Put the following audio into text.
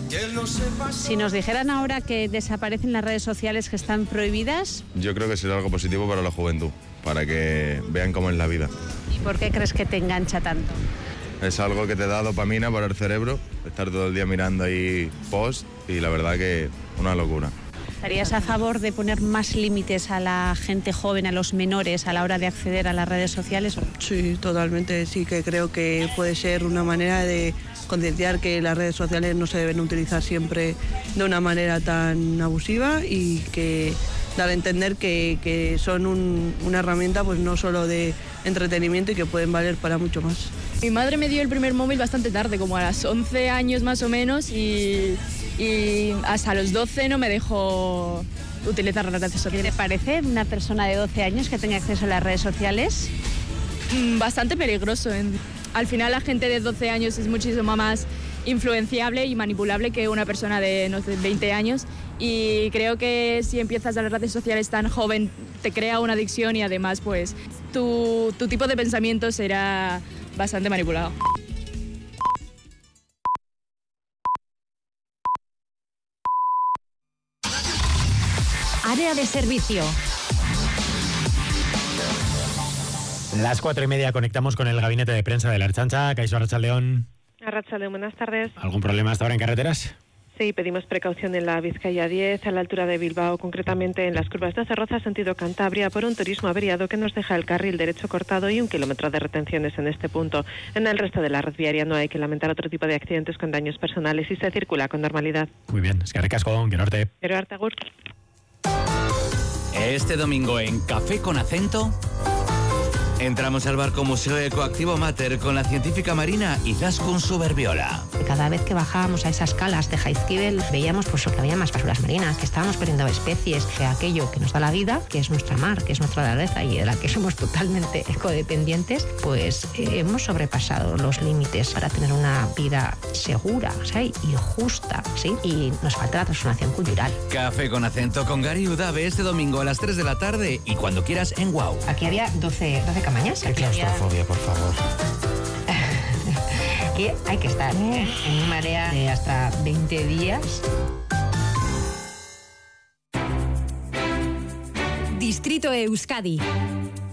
Si nos dijeran ahora que desaparecen las redes sociales, que están prohibidas... Yo creo que será algo positivo para la juventud, para que vean cómo es la vida. ¿Y por qué crees que te engancha tanto? Es algo que te da dopamina para el cerebro, estar todo el día mirando ahí post y la verdad que una locura. ¿Estarías a favor de poner más límites a la gente joven, a los menores, a la hora de acceder a las redes sociales? Sí, totalmente. Sí que creo que puede ser una manera de concienciar que las redes sociales no se deben utilizar siempre de una manera tan abusiva y que dar a entender que son una herramienta pues no solo de entretenimiento y que pueden valer para mucho más. Mi madre me dio el primer móvil bastante tarde, como a los 11 años más o menos, y hasta los 12 no me dejó utilizar las redes sociales. ¿Te parece una persona de 12 años que tenga acceso a las redes sociales? Bastante peligroso. Al final la gente de 12 años es muchísimo más influenciable y manipulable que una persona de, no sé, 20 años, y creo que si empiezas a las redes sociales tan joven te crea una adicción y además pues tu tipo de pensamiento será bastante manipulado. Área de servicio. Las 4:30 conectamos con el gabinete de prensa de la Ertzaintza. Kaixo Arratsaldeon. Arratsaldeon, buenas tardes. ¿Algún problema hasta ahora en carreteras? Sí, pedimos precaución en la Vizcaya 10, a la altura de Bilbao, concretamente en las curvas de Cerroza, sentido Cantabria, por un turismo averiado que nos deja el carril derecho cortado y 1 kilómetro de retenciones en este punto. En el resto de la red viaria no hay que lamentar otro tipo de accidentes con daños personales y se circula con normalidad. Muy bien, eskerrik asko, gero arte. Gero arte, agur. Este domingo en Café con Acento entramos al barco Museo Ecoactivo Mater con la científica marina Izaskun Suberbiola. Cada vez que bajábamos a esas calas de Jaizkibel veíamos pues, que había más basuras marinas, que estábamos perdiendo especies, que aquello que nos da la vida, que es nuestra mar, que es nuestra naturaleza y de la que somos totalmente ecodependientes, pues hemos sobrepasado los límites para tener una vida segura, ¿sí? Y justa, ¿sí? Y nos falta la transformación cultural. Café con Acento con Gary Udave este domingo a las 3 de la tarde y cuando quieras en Guau. Aquí había 12 camañas. Qué claustrofobia, por favor. Aquí hay que estar en una marea de hasta 20 días. Distrito Euskadi.